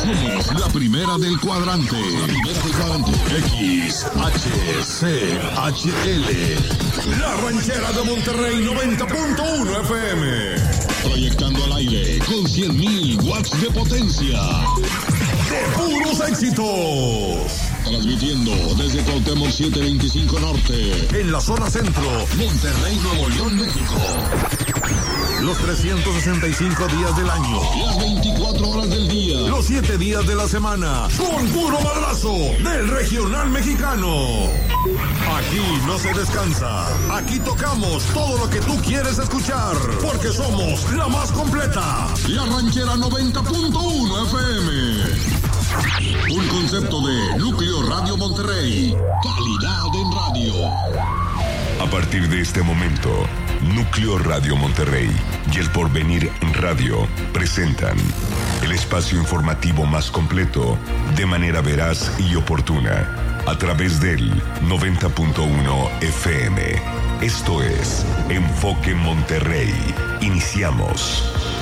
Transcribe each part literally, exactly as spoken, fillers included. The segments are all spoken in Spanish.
Somos la primera del cuadrante. La primera del cuadrante. X, H, C, H, L. La ranchera de Monterrey noventa punto uno F M. Proyectando al aire con cien mil watts de potencia. ¡De puros éxitos! Transmitiendo desde Cuauhtémoc setecientos veinticinco Norte. En la zona centro, Monterrey, Nuevo León, México. Los trescientos sesenta y cinco días del año. Las veinticuatro horas del día. Los siete días de la semana. Con puro madrazo del regional mexicano. Aquí no se descansa. Aquí tocamos todo lo que tú quieres escuchar. Porque somos la más completa. La ranchera noventa punto uno F M. Un concepto de Núcleo Radio Monterrey. Calidad en radio. A partir de este momento, Núcleo Radio Monterrey y El Porvenir Radio presentan el espacio informativo más completo de manera veraz y oportuna a través del noventa punto uno F M. Esto es Enfoque Monterrey. Iniciamos.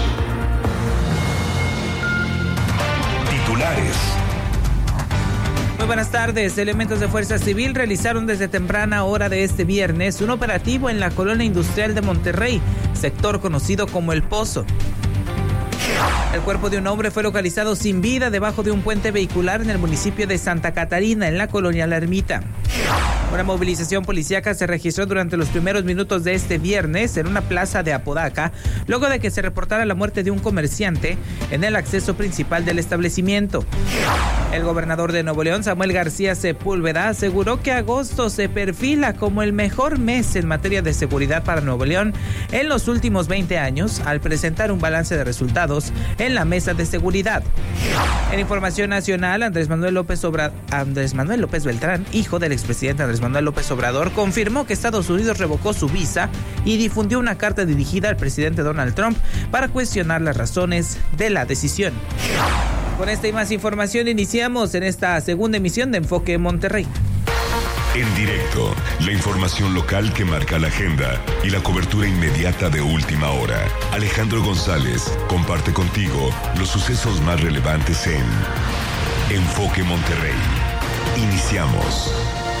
Titulares. Muy buenas tardes. Elementos de Fuerza Civil realizaron desde temprana hora de este viernes un operativo en la colonia industrial de Monterrey, sector conocido como El Pozo. El cuerpo de un hombre fue localizado sin vida debajo de un puente vehicular en el municipio de Santa Catarina, en la colonia La Ermita. Una movilización policíaca se registró durante los primeros minutos de este viernes en una plaza de Apodaca, luego de que se reportara la muerte de un comerciante en el acceso principal del establecimiento. El gobernador de Nuevo León, Samuel García Sepúlveda, aseguró que agosto se perfila como el mejor mes en materia de seguridad para Nuevo León en los últimos veinte años, al presentar un balance de resultados en la mesa de seguridad. En información nacional, Andrés Manuel López Obrador, Andrés Manuel López Beltrán, hijo del expresidente Andrés Manuel López Obrador, confirmó que Estados Unidos revocó su visa y difundió una carta dirigida al presidente Donald Trump para cuestionar las razones de la decisión. Con esta y más información iniciamos en esta segunda emisión de Enfoque Monterrey. En directo, la información local que marca la agenda y la cobertura inmediata de última hora. Alejandro González comparte contigo los sucesos más relevantes en Enfoque Monterrey. Iniciamos.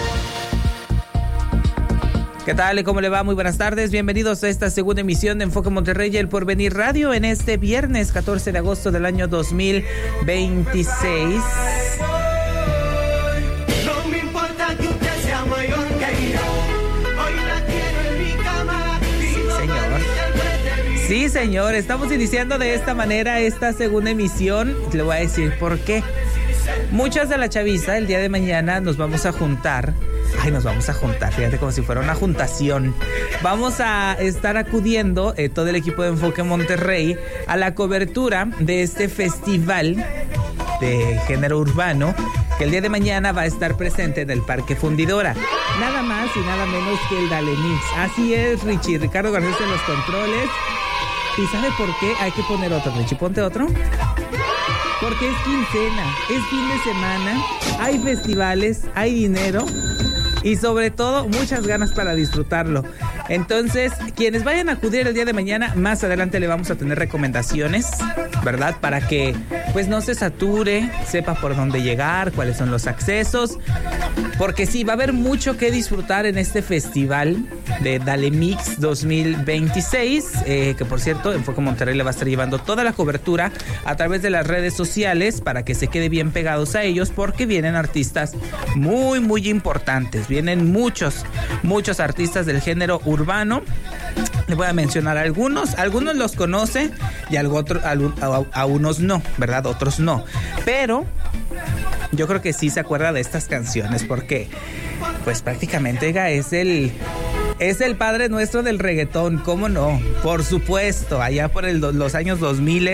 ¿Qué tal? ¿Cómo le va? Muy buenas tardes. Bienvenidos a esta segunda emisión de Enfoque Monterrey y El Porvenir Radio en este viernes catorce de agosto del año dos mil veintiséis. No me importa que usted sea mayor que yo. Hoy la quiero en mi cama. Sí, señor. Sí, señor. Estamos iniciando de esta manera esta segunda emisión. Le voy a decir por qué. Muchas de la chaviza, el día de mañana nos vamos a juntar. Ay, nos vamos a juntar, fíjate, como si fuera una juntación. Vamos a estar acudiendo, eh, todo el equipo de Enfoque Monterrey, a la cobertura de este festival de género urbano, que el día de mañana va a estar presente en el Parque Fundidora. Nada más y nada menos que el Dale Mix. Así es, Richie, Ricardo Garcés en los controles. ¿Y sabe por qué? Hay que poner otro, Richie, ponte otro. Porque es quincena, es fin de semana, hay festivales, hay dinero y sobre todo muchas ganas para disfrutarlo. Entonces, quienes vayan a acudir el día de mañana, más adelante le vamos a tener recomendaciones, ¿verdad? Para que pues no se sature, sepa por dónde llegar, cuáles son los accesos. Porque sí, va a haber mucho que disfrutar en este festival de Dale Mix dos mil veintiséis, eh, que por cierto, Enfoque Monterrey le va a estar llevando toda la cobertura a través de las redes sociales para que se quede bien pegados a ellos, porque vienen artistas muy, muy importantes. Vienen muchos, muchos artistas del género urbano. Le voy a mencionar algunos. Algunos los conoce y algo otro, a, a, a unos no, ¿verdad? Otros no. Pero yo creo que sí se acuerda de estas canciones porque, pues prácticamente, oiga, es el... Es el padre nuestro del reggaetón, ¿cómo no? Por supuesto, allá por el, los años dos mil,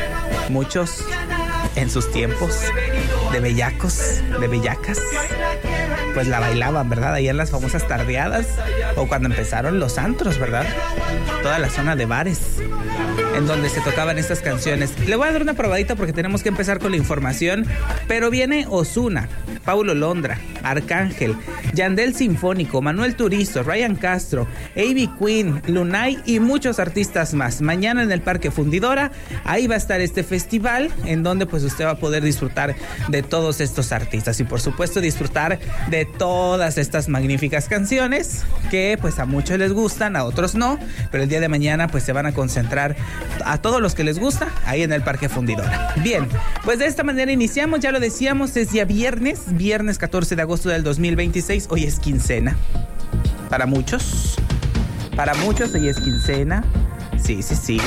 muchos en sus tiempos de bellacos, de bellacas, pues la bailaban, ¿verdad? Allá en las famosas tardeadas o cuando empezaron los antros, ¿verdad? Toda la zona de bares en donde se tocaban estas canciones. Le voy a dar una probadita porque tenemos que empezar con la información, pero viene Ozuna. Paulo Londra, Arcángel, Yandel Sinfónico, Manuel Turizo, Ryan Castro, A B Queen, Lunay y muchos artistas más. Mañana en el Parque Fundidora, ahí va a estar este festival en donde pues usted va a poder disfrutar de todos estos artistas y por supuesto disfrutar de todas estas magníficas canciones que pues a muchos les gustan, a otros no, pero el día de mañana pues se van a concentrar a todos los que les gusta ahí en el Parque Fundidora. Bien, pues de esta manera iniciamos, ya lo decíamos, es día viernes, viernes catorce de agosto del dos mil veintiséis, hoy es quincena, para muchos, para muchos hoy es quincena, sí, sí, sí.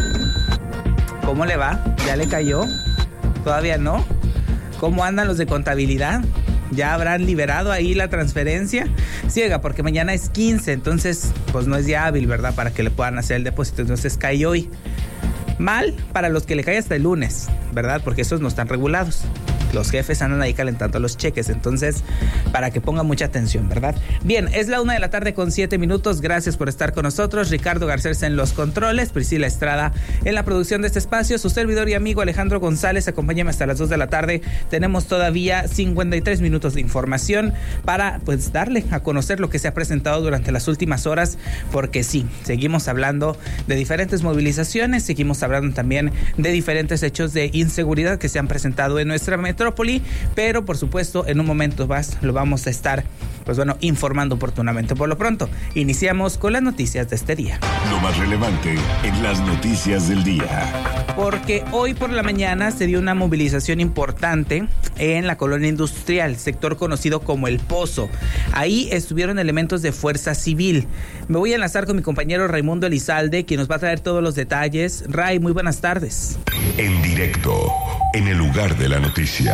¿Cómo le va? ¿Ya le cayó? ¿Todavía no? ¿Cómo andan los de contabilidad? ¿Ya habrán liberado ahí la transferencia? Ciega, porque mañana es quince, entonces pues no es día hábil, ¿verdad? Para que le puedan hacer el depósito, entonces cae hoy. Mal para los que le cae hasta el lunes, ¿verdad? Porque esos no están regulados. Los jefes andan ahí calentando los cheques, entonces para que pongan mucha atención, ¿verdad? Bien, es la una de la tarde con siete minutos. Gracias por estar con nosotros. Ricardo Garcés en los controles, Priscila Estrada en la producción de este espacio. Su servidor y amigo Alejandro González, acompáñame hasta las dos de la tarde. Tenemos todavía cincuenta y tres minutos de información para pues darle a conocer lo que se ha presentado durante las últimas horas, porque sí, seguimos hablando de diferentes movilizaciones, seguimos hablando también de diferentes hechos de inseguridad que se han presentado en nuestra metrópoli, pero por supuesto en un momento más lo vamos a estar pues bueno informando oportunamente. Por lo pronto iniciamos con las noticias de este día. Lo más relevante en las noticias del día. Porque hoy por la mañana se dio una movilización importante en la colonia industrial, sector conocido como El Pozo. Ahí estuvieron elementos de Fuerza Civil. Me voy a enlazar con mi compañero Raimundo Elizalde, quien nos va a traer todos los detalles. Ray, muy buenas tardes. En directo, en el lugar de la noticia.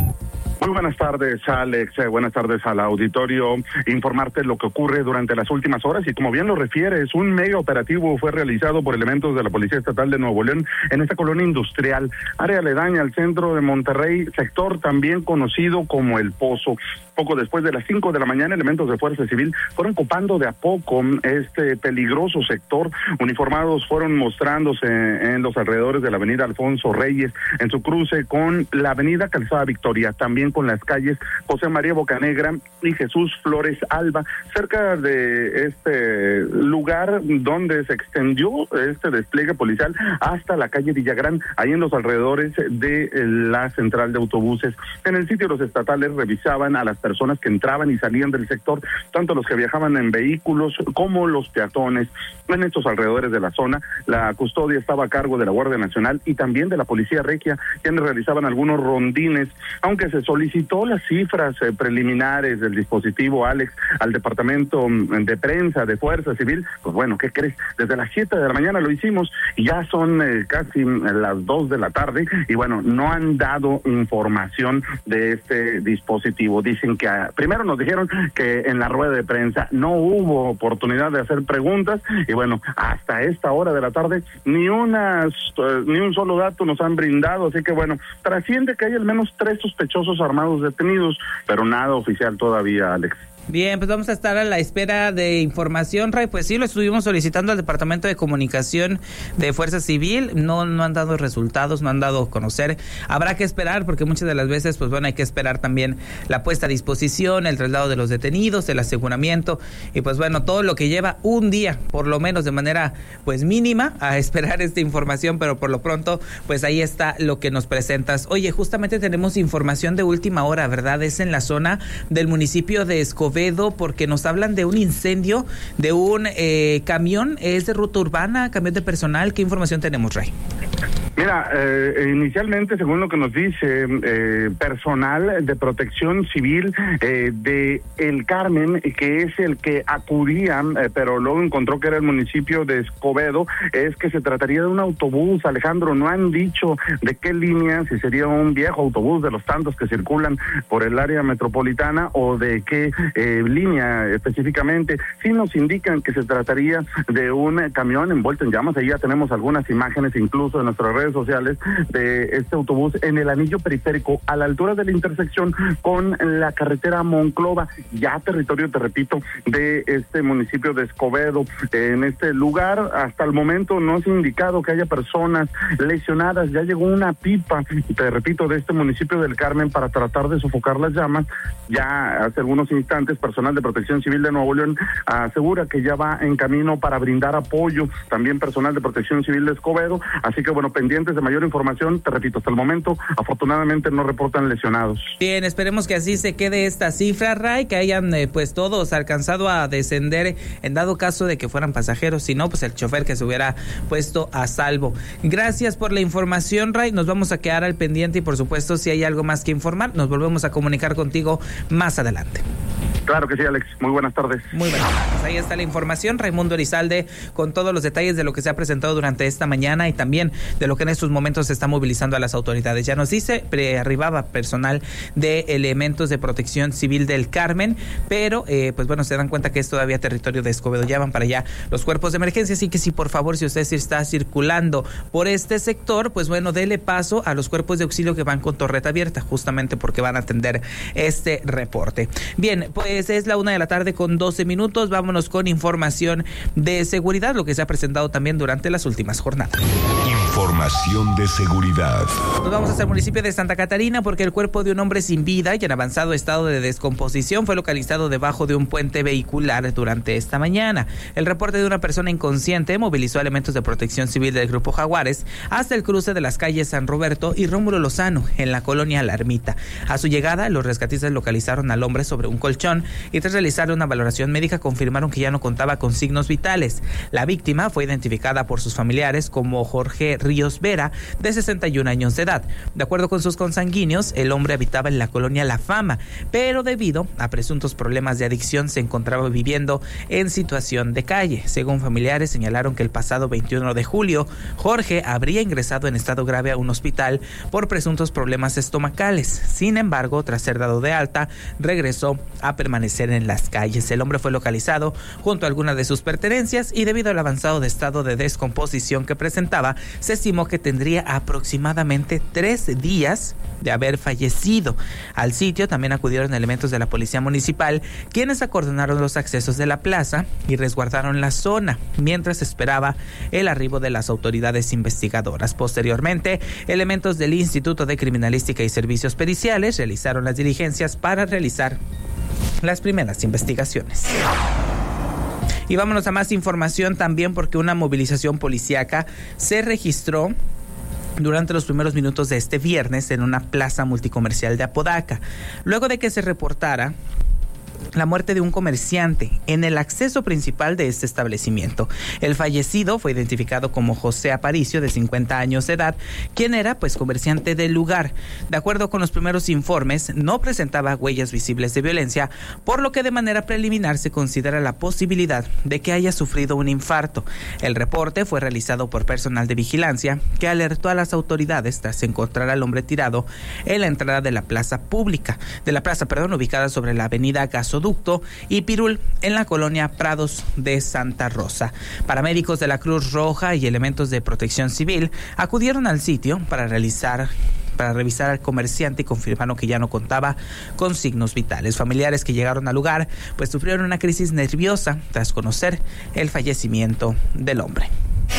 Muy buenas tardes, Alex. Eh, buenas tardes al auditorio. Informarte lo que ocurre durante las últimas horas y como bien lo refieres, un mega operativo fue realizado por elementos de la Policía Estatal de Nuevo León en esta colonia industrial, área aledaña al centro de Monterrey, sector también conocido como El Pozo. Poco después de las cinco de la mañana, elementos de Fuerza Civil fueron copando de a poco este peligroso sector. Uniformados fueron mostrándose en los alrededores de la avenida Alfonso Reyes, en su cruce con la avenida Calzada Victoria, también con las calles José María Bocanegra y Jesús Flores Alba, cerca de este lugar donde se extendió este despliegue policial hasta la calle Villagrán, ahí en los alrededores de la central de autobuses. En el sitio los estatales revisaban a las personas que entraban y salían del sector, tanto los que viajaban en vehículos como los peatones. En estos alrededores de la zona, la custodia estaba a cargo de la Guardia Nacional y también de la Policía Regia, quienes realizaban algunos rondines, aunque se solicitó las cifras eh, preliminares del dispositivo, Alex, al Departamento de Prensa de Fuerza Civil. Pues bueno, ¿qué crees? Desde las siete de la mañana lo hicimos y ya son eh, casi las dos de la tarde y bueno, no han dado información de este dispositivo. Dicen que a, primero nos dijeron que en la rueda de prensa no hubo oportunidad de hacer preguntas y bueno, hasta esta hora de la tarde ni unas uh, ni un solo dato nos han brindado, así que bueno, trasciende que hay al menos tres sospechosos armados detenidos, pero nada oficial todavía, Alex. Bien, pues vamos a estar a la espera de información, Ray. Pues sí, lo estuvimos solicitando al Departamento de Comunicación de Fuerza Civil. No, no han dado resultados, no han dado a conocer. Habrá que esperar porque muchas de las veces, pues bueno, hay que esperar también la puesta a disposición, el traslado de los detenidos, el aseguramiento y pues bueno, todo lo que lleva un día, por lo menos de manera pues mínima, a esperar esta información, pero por lo pronto, pues ahí está lo que nos presentas. Oye, justamente tenemos información de última hora, ¿verdad? Es en la zona del municipio de Escobedo, porque nos hablan de un incendio de un eh, camión, es de ruta urbana, camión de personal. ¿Qué información tenemos, Ray? Mira, eh, inicialmente, según lo que nos dice eh, personal de Protección Civil eh, de El Carmen, que es el que acudía, eh, pero luego encontró que era el municipio de Escobedo, es que se trataría de un autobús, Alejandro. No han dicho de qué línea, si sería un viejo autobús de los tantos que circulan por el área metropolitana o de qué eh, línea específicamente. Sí nos indican que se trataría de un camión envuelto en llamas. Ahí ya tenemos algunas imágenes incluso en nuestras redes redes sociales de este autobús en el anillo periférico a la altura de la intersección con la carretera Monclova, ya territorio, te repito, de este municipio de Escobedo. En este lugar hasta el momento no se ha indicado que haya personas lesionadas. Ya llegó una pipa, te repito, de este municipio del Carmen para tratar de sofocar las llamas. Ya hace algunos instantes personal de Protección Civil de Nuevo León asegura que ya va en camino para brindar apoyo, también personal de Protección Civil de Escobedo, así que bueno, pendientes de mayor información. Te repito, hasta el momento afortunadamente no reportan lesionados. Bien, esperemos que así se quede esta cifra, Ray, que hayan eh, pues todos alcanzado a descender en dado caso de que fueran pasajeros, si no, pues el chofer que se hubiera puesto a salvo. Gracias por la información, Ray, nos vamos a quedar al pendiente y por supuesto si hay algo más que informar, nos volvemos a comunicar contigo más adelante. Claro que sí, Alex. Muy buenas tardes. Muy buenas tardes. Ahí está la información. Raimundo Elizalde con todos los detalles de lo que se ha presentado durante esta mañana y también de lo que en estos momentos se está movilizando a las autoridades. Ya nos dice, pre arribaba personal de elementos de Protección Civil del Carmen, pero eh, pues bueno, se dan cuenta que es todavía territorio de Escobedo. Ya van para allá los cuerpos de emergencia, así que si por favor, si usted sí está circulando por este sector, pues bueno, dele paso a los cuerpos de auxilio que van con torreta abierta, justamente porque van a atender este reporte. Bien, pues es la una de la tarde con doce minutos. Vámonos con información de seguridad, lo que se ha presentado también durante las últimas jornadas. Información de seguridad. Nos vamos hasta el municipio de Santa Catarina porque el cuerpo de un hombre sin vida y en avanzado estado de descomposición fue localizado debajo de un puente vehicular durante esta mañana. El reporte de una persona inconsciente movilizó elementos de Protección Civil del Grupo Jaguares hasta el cruce de las calles San Roberto y Rómulo Lozano en la colonia La Ermita. A su llegada, los rescatistas localizaron al hombre sobre un colchón y tras realizar una valoración médica confirmaron que ya no contaba con signos vitales. La víctima fue identificada por sus familiares como Jorge Ríos Vera, de sesenta y un años de edad. De acuerdo con sus consanguíneos, el hombre habitaba en la colonia La Fama, pero debido a presuntos problemas de adicción se encontraba viviendo en situación de calle. Según familiares, señalaron que el pasado veintiuno de julio, Jorge habría ingresado en estado grave a un hospital por presuntos problemas estomacales. Sin embargo, tras ser dado de alta, regresó a permanecer en las calles. El hombre fue localizado junto a algunas de sus pertenencias y debido al avanzado de estado de descomposición que presentaba, se estimó que tendría aproximadamente tres días de haber fallecido. Al sitio también acudieron elementos de la Policía Municipal, quienes acordonaron los accesos de la plaza y resguardaron la zona, mientras esperaba el arribo de las autoridades investigadoras. Posteriormente, elementos del Instituto de Criminalística y Servicios Periciales realizaron las diligencias para realizar las primeras investigaciones. Y vámonos a más información también porque una movilización policíaca se registró durante los primeros minutos de este viernes en una plaza multicomercial de Apodaca, luego de que se reportara la muerte de un comerciante en el acceso principal de este establecimiento. El fallecido fue identificado como José Aparicio, de cincuenta años de edad, quien era pues comerciante del lugar. De acuerdo con los primeros informes, no presentaba huellas visibles de violencia, por lo que de manera preliminar se considera la posibilidad de que haya sufrido un infarto. El reporte fue realizado por personal de vigilancia que alertó a las autoridades tras encontrar al hombre tirado en la entrada de la plaza pública, de la plaza, perdón, ubicada sobre la avenida Gasoducto y Pirul en la colonia Prados de Santa Rosa. Paramédicos de la Cruz Roja y elementos de Protección Civil acudieron al sitio para realizar para revisar al comerciante y confirmaron que ya no contaba con signos vitales. Familiares que llegaron al lugar pues sufrieron una crisis nerviosa tras conocer el fallecimiento del hombre.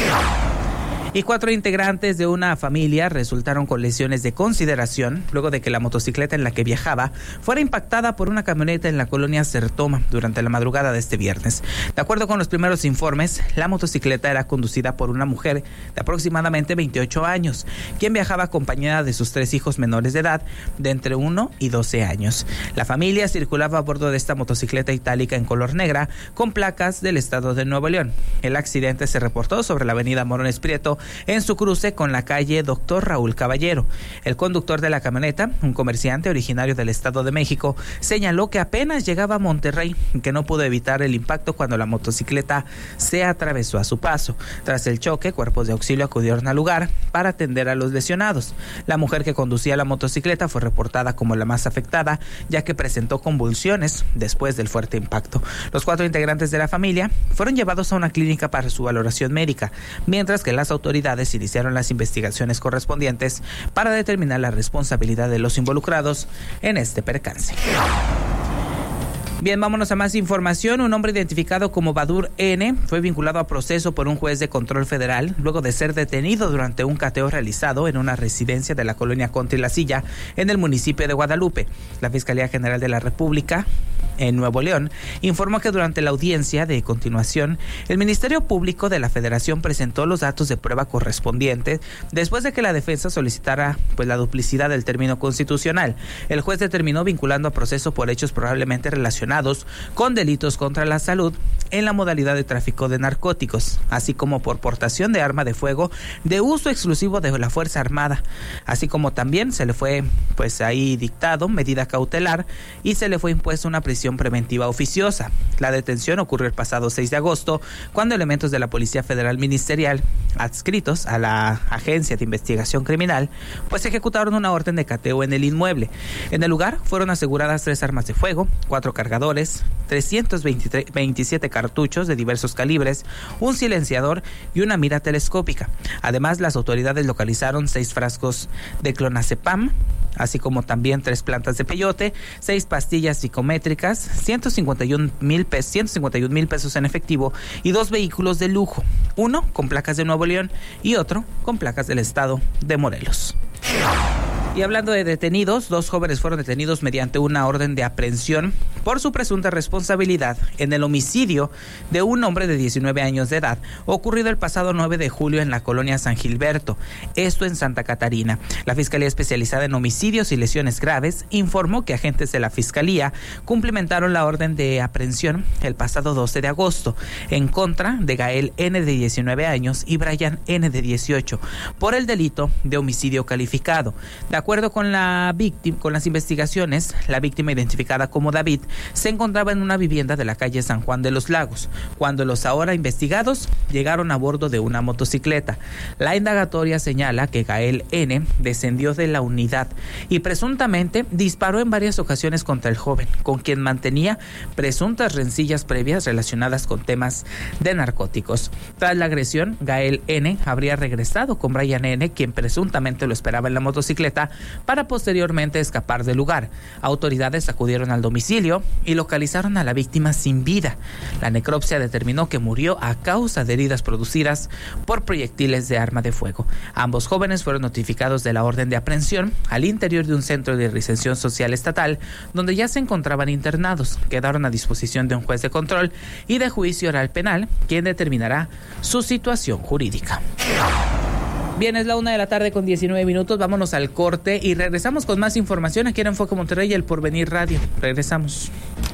Y cuatro integrantes de una familia resultaron con lesiones de consideración luego de que la motocicleta en la que viajaba fuera impactada por una camioneta en la colonia Sertoma durante la madrugada de este viernes. De acuerdo con los primeros informes, la motocicleta era conducida por una mujer de aproximadamente veintiocho años, quien viajaba acompañada de sus tres hijos menores de edad de entre uno y doce años. La familia circulaba a bordo de esta motocicleta itálica en color negra con placas del estado de Nuevo León. El accidente se reportó sobre la avenida Morones Prieto en su cruce con la calle Doctor Raúl Caballero. El conductor de la camioneta, un comerciante originario del Estado de México, señaló que apenas llegaba a Monterrey, que no pudo evitar el impacto cuando la motocicleta se atravesó a su paso. Tras el choque, cuerpos de auxilio acudieron al lugar para atender a los lesionados. La mujer que conducía la motocicleta fue reportada como la más afectada, ya que presentó convulsiones después del fuerte impacto. Los cuatro integrantes de la familia fueron llevados a una clínica para su valoración médica, mientras que las autoridades autoridades iniciaron las investigaciones correspondientes para determinar la responsabilidad de los involucrados en este percance. Bien, vámonos a más información. Un hombre identificado como Badur N fue vinculado a proceso por un juez de control federal luego de ser detenido durante un cateo realizado en una residencia de la colonia Contra y La Silla en el municipio de Guadalupe. La Fiscalía General de la República en Nuevo León informó que durante la audiencia de continuación, el Ministerio Público de la Federación presentó los datos de prueba correspondientes después de que la defensa solicitara pues la duplicidad del término constitucional. El juez determinó vinculando a proceso por hechos probablemente relacionados con delitos contra la salud en la modalidad de tráfico de narcóticos, así como por portación de arma de fuego de uso exclusivo de la Fuerza Armada, así como también se le fue pues ahí dictado medida cautelar y se le fue impuesta una prisión preventiva oficiosa. La detención ocurrió el pasado seis de agosto, cuando elementos de la Policía Federal Ministerial adscritos a la Agencia de Investigación Criminal pues ejecutaron una orden de cateo en el inmueble. En el lugar fueron aseguradas tres armas de fuego, cuatro cargadores, trescientos veintisiete cartuchos de diversos calibres, un silenciador y una mira telescópica. Además, las autoridades localizaron seis frascos de clonazepam, así como también tres plantas de peyote, seis pastillas psicométricas, ciento cincuenta y un mil pesos, ciento cincuenta y un mil pesos en efectivo y dos vehículos de lujo, uno con placas de Nuevo León y otro con placas del estado de Morelos. Y hablando de detenidos, dos jóvenes fueron detenidos mediante una orden de aprehensión por su presunta responsabilidad en el homicidio de un hombre de diecinueve años de edad, ocurrido el pasado nueve de julio en la colonia San Gilberto, esto en Santa Catarina. La Fiscalía Especializada en Homicidios y Lesiones Graves informó que agentes de la Fiscalía cumplimentaron la orden de aprehensión el pasado doce de agosto en contra de Gael N de diecinueve años y Brian N de dieciocho por el delito de homicidio calificado. De acuerdo con la víctima, con las investigaciones, la víctima identificada como David se encontraba en una vivienda de la calle San Juan de los Lagos, cuando los ahora investigados llegaron a bordo de una motocicleta. La indagatoria señala que Gael N descendió de la unidad y presuntamente disparó en varias ocasiones contra el joven, con quien mantenía presuntas rencillas previas relacionadas con temas de narcóticos. Tras la agresión, Gael N habría regresado con Brian N, quien presuntamente lo esperaba en la motocicleta, para posteriormente escapar del lugar. Autoridades acudieron al domicilio y localizaron a la víctima sin vida. La necropsia determinó que murió a causa de heridas producidas por proyectiles de arma de fuego. Ambos jóvenes fueron notificados de la orden de aprehensión al interior de un centro de reinserción social estatal, donde ya se encontraban internados. Quedaron a disposición de un juez de control y de juicio oral penal, quien determinará su situación jurídica. Bien, es la una de la tarde con diecinueve minutos. Vámonos al corte y regresamos con más información aquí en Enfoque Monterrey y el Porvenir Radio. Regresamos.